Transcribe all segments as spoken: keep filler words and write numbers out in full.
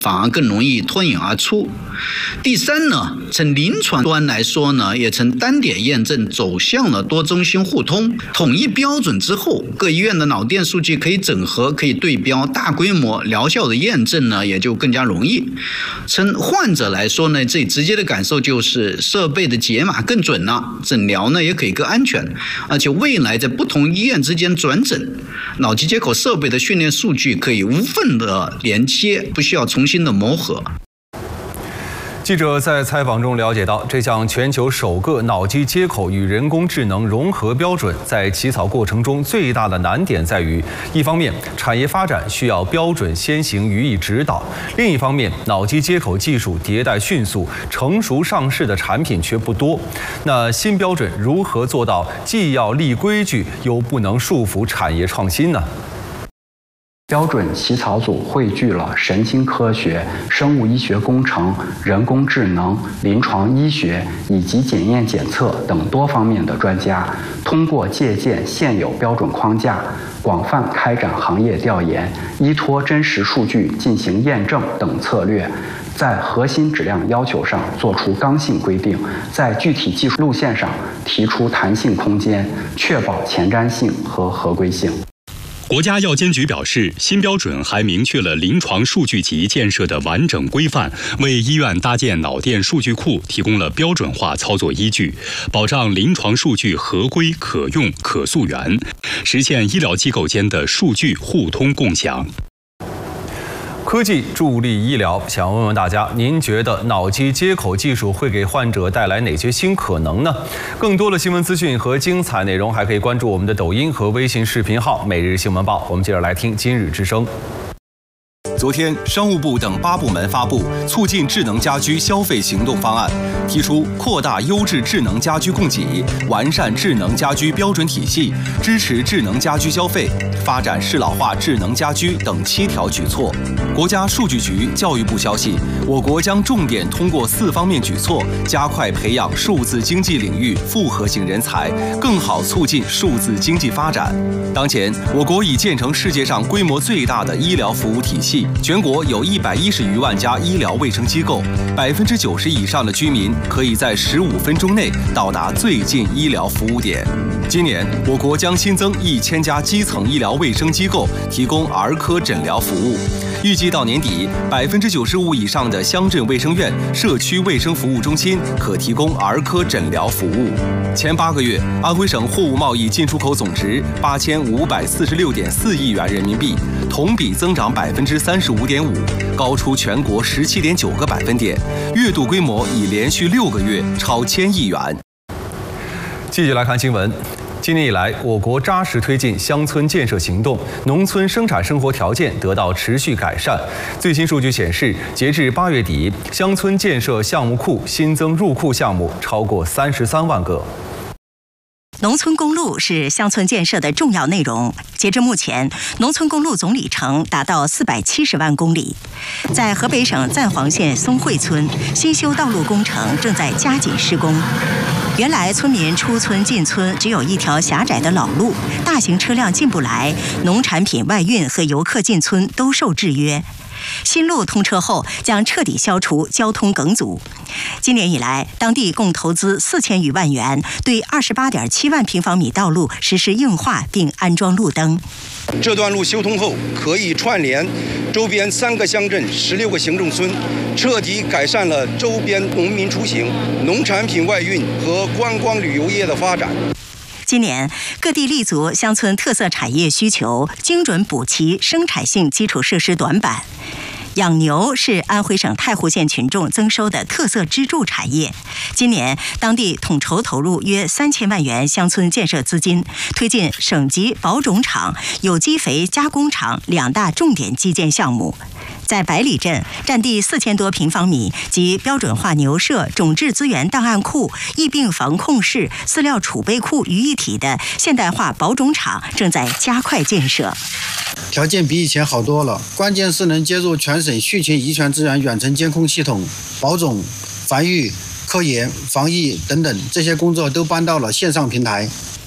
反而更容易脱颖而出。第三呢，从临床端来说呢，也从单点验证走向了多中心互通。统一标准之后，各医院的脑电数据可以整合，可以对标，大规模疗效的验证呢也就更加容易。从患者来说呢，最直接的感受就是设备的解码更准了，诊疗呢也可以更安全，而且未来在不同医院之间转诊，脑机接口设备的训练数据可以无缝的连接，不需要重新的磨合。 记者在采访中了解到，这项全球首个脑机接口与人工智能融合标准，在起草过程中最大的难点在于，一方面产业发展需要标准先行予以指导，另一方面脑机接口技术迭代迅速，成熟上市的产品却不多。那新标准如何做到既要立规矩，又不能束缚产业创新呢？ 标准起草组汇聚了神经科学、生物医学工程、人工智能、临床医学以及检验检测等多方面的专家，通过借鉴现有标准框架，广泛开展行业调研，依托真实数据进行验证等策略，在核心质量要求上做出刚性规定，在具体技术路线上提出弹性空间，确保前瞻性和合规性。 国家药监局表示，新标准还明确了临床数据集建设的完整规范，为医院搭建脑电数据库提供了标准化操作依据，保障临床数据合规、可用、可溯源，实现医疗机构间的数据互通共享。 科技助力医疗，想问问大家，您觉得脑机接口技术会给患者带来哪些新可能呢？更多的新闻资讯和精彩内容，还可以关注我们的抖音和微信视频号“每日新闻报”。我们接着来听今日之声。 昨天，商务部等八部门发布促进智能家居消费行动方案，提出扩大优质智能家居供给，完善智能家居标准体系，支持智能家居消费，发展适老化智能家居等七条举措。国家数据局、教育部消息，我国将重点通过四方面举措，加快培养数字经济领域复合型人才，更好促进数字经济发展。当前，我国已建成世界上规模最大的医疗服务体系。全国有一百一十余万家医疗卫生机构，百分之九十以上的居民可以在十五分钟内到达最近医疗服务点。今年，我国将新增一千家基层医疗卫生机构，提供儿科诊疗服务。预计到年底，百分之九十五以上的乡镇卫生院、社区卫生服务中心可提供儿科诊疗服务。前八个月，安徽省货物贸易进出口总值八千五百四十六点四亿元人民币，同比增长百分之三十五点五，高出全国十七点九个百分点，月度规模已连续六个月超千亿元。 继续来看新闻。今年以来，我国扎实推进乡村建设行动，农村生产生活条件得到持续改善。最新数据显示，截至八月底，乡村建设项目库新增入库项目超过三十三万个。 农村公路是乡村建设的重要内容。截至目前，农村公路总里程达到四百七十万公里。在河北省赞皇县松汇村，新修道路工程正在加紧施工。原来村民出村进村只有一条狭窄的老路，大型车辆进不来，农产品外运和游客进村都受制约。新路通车后，将彻底消除交通梗阻。今年以来，当地共投资四千余万元，对二十八点七万平方米道路实施硬化并安装路灯。 这段路修通后，可以串联周边三个乡镇、十六个行政村，彻底改善了周边农民出行、农产品外运和观光旅游业的发展。 今年，各地立足乡村特色产业需求，精准补齐生产性基础设施短板。养牛是安徽省太湖县群众增收的特色支柱产业。今年，当地统筹投入约三千万元乡村建设资金，推进省级保种厂、有机肥加工厂两大重点基建项目。在百里镇，占地四千多平方米及标准化牛舍、种质资源档案库、疫病防控室、饲料储备库于一体的现代化保种厂正在加快建设。 条件比以前好多了，关键是能接入全省畜禽遗传资源远程监控系统，保种、繁育、科研、防疫等等这些工作都搬到了线上平台。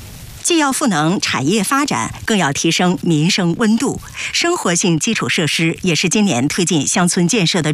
既要赋能产业发展，更要提升民生温度。生活性基础设施也是今年推进乡村建设的